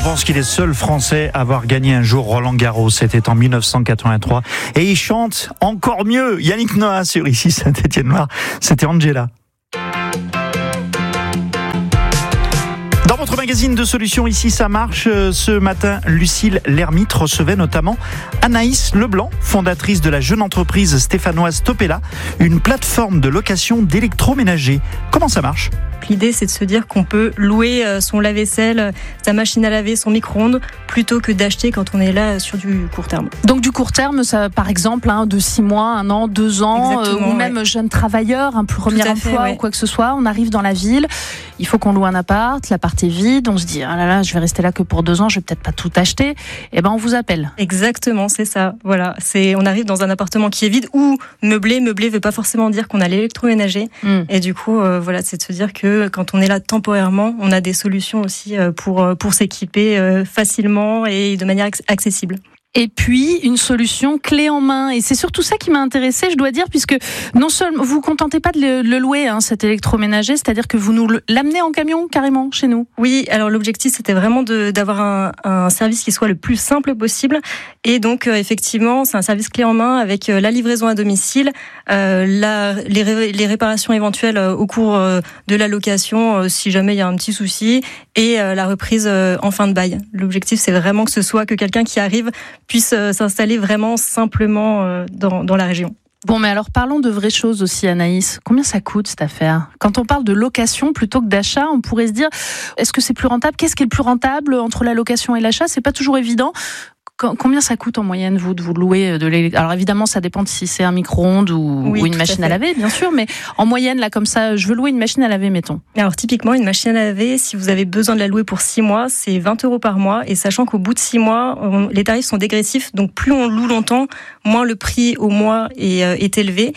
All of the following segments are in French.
pense qu'il est seul Français à avoir gagné un jour Roland-Garros. C'était en 1983. Et il chante encore mieux. Yannick Noah sur Ici Saint-Étienne-Loire. C'était Angela. Dans votre magazine de solutions Ici ça marche, ce matin, Lucille Lermite recevait notamment Anaïs Leblanc, fondatrice de la jeune entreprise stéphanoise Topella, une plateforme de location d'électroménager. Comment ça marche ? L'idée, c'est de se dire qu'on peut louer son lave-vaisselle, sa machine à laver, son micro-ondes, plutôt que d'acheter quand on est là sur du court terme. Donc du court terme, ça, par exemple, de 6 mois, 1 an, 2 ans, ou même jeune travailleur, un premier emploi ou quoi que ce soit, on arrive dans la ville, il faut qu'on loue un appart, l'appart est vide, on se dit, ah là là, je vais rester là que pour 2 ans, je vais peut-être pas tout acheter, et ben on vous appelle. Exactement, c'est ça. Voilà, on arrive dans un appartement qui est vide ou meublé. Meublé veut pas forcément dire qu'on a l'électroménager. Et du coup, voilà, c'est de se dire que quand on est là temporairement, on a des solutions aussi pour s'équiper facilement et de manière accessible. Et puis, une solution clé en main. Et c'est surtout ça qui m'a intéressée, je dois dire, puisque non seulement vous vous contentez pas de le louer, cet électroménager, c'est-à-dire que vous nous l'amenez en camion carrément chez nous. Oui, alors l'objectif, c'était vraiment d'avoir un service qui soit le plus simple possible. Et donc, effectivement, c'est un service clé en main avec la livraison à domicile, les réparations éventuelles au cours de la location, si jamais il y a un petit souci, et la reprise en fin de bail. L'objectif, c'est vraiment que quelqu'un qui arrive puisse s'installer vraiment simplement dans la région. Bon, mais alors parlons de vraies choses aussi, Anaïs. Combien ça coûte cette affaire ? Quand on parle de location plutôt que d'achat, on pourrait se dire, est-ce que c'est plus rentable ? Qu'est-ce qui est le plus rentable entre la location et l'achat ? C'est pas toujours évident. Combien ça coûte en moyenne, vous, de vous louer de l'électricité ? Alors évidemment, ça dépend de si c'est un micro-ondes ou une machine à laver, bien sûr, mais en moyenne, là, comme ça, je veux louer une machine à laver, mettons. Alors typiquement, une machine à laver, si vous avez besoin de la louer pour 6 mois, c'est 20 € par mois, et sachant qu'au bout de 6 mois, les tarifs sont dégressifs, donc plus on loue longtemps, moins le prix au mois est élevé.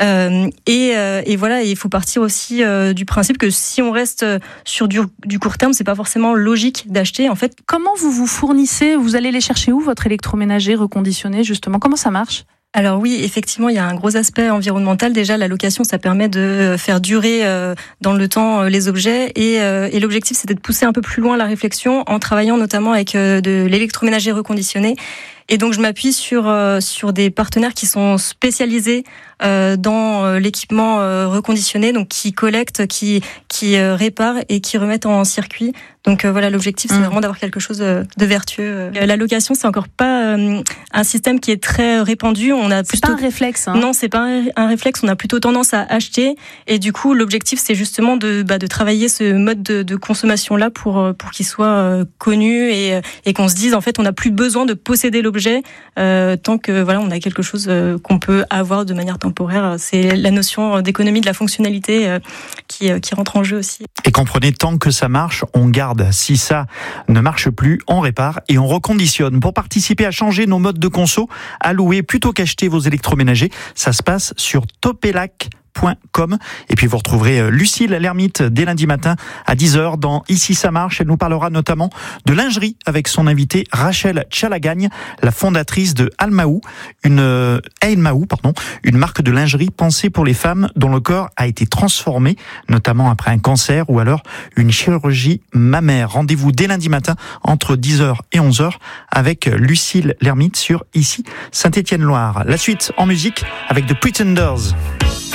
Et voilà, il faut partir aussi du principe que si on reste sur du court terme, c'est pas forcément logique d'acheter. En fait, comment vous fournissez ? Vous allez les chercher où, votre électroménager reconditionné, justement ? Comment ça marche ? Alors oui, effectivement, il y a un gros aspect environnemental. Déjà, la location, ça permet de faire durer dans le temps les objets. Et l'objectif, c'était de pousser un peu plus loin la réflexion en travaillant notamment avec de l'électroménager reconditionné. Et donc, je m'appuie sur des partenaires qui sont spécialisés dans l'équipement reconditionné, donc qui collectent, qui réparent et qui remettent en circuit. Donc voilà, l'objectif, c'est vraiment d'avoir quelque chose de vertueux. La location, c'est encore pas un système qui est très répandu. C'est pas un réflexe. Non, c'est pas un réflexe. On a plutôt tendance à acheter. Et du coup, l'objectif, c'est justement de travailler ce mode de consommation-là pour qu'il soit connu et qu'on se dise, en fait, on n'a plus besoin de posséder l'objet tant que voilà, on a quelque chose qu'on peut avoir de manière temporaire. C'est la notion d'économie de la fonctionnalité qui rentre en jeu aussi. Et comprenez, tant que ça marche, on garde. Si ça ne marche plus, on répare et on reconditionne. Pour participer à changer nos modes de conso, à louer plutôt qu'acheter vos électroménagers, ça se passe sur topellac.com. Et puis vous retrouverez Lucille Lermite dès lundi matin à 10h dans Ici ça marche. Elle nous parlera notamment de lingerie avec son invitée Rachel Tchalagagne, la fondatrice de Almaou, une marque de lingerie pensée pour les femmes dont le corps a été transformé, notamment après un cancer ou alors une chirurgie mammaire. Rendez-vous dès lundi matin entre 10h et 11h avec Lucille Lermite sur Ici Saint-Étienne-Loire. La suite en musique avec The Pretenders.